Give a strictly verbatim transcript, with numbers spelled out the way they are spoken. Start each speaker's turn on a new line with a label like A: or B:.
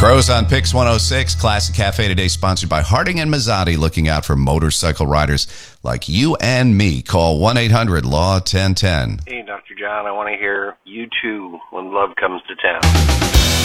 A: Crows on Pix one oh six, Classic Cafe today, sponsored by Harding and Mazzotti, looking out for motorcycle riders like you and me. Call one eight hundred L A W ten ten.
B: Hey, Doctor John, I want to hear You Too When Love Comes to Town.